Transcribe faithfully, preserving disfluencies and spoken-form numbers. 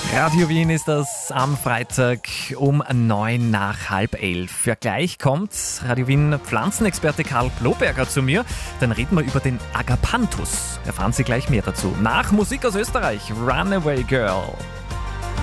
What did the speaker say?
Radio Wien ist das am Freitag um neun nach halb elf. Ja, gleich kommt Radio Wien Pflanzenexperte Karl Bloberger zu mir. Dann reden wir über den Agapanthus. Erfahren Sie gleich mehr dazu. Nach Musik aus Österreich, Runaway Girl.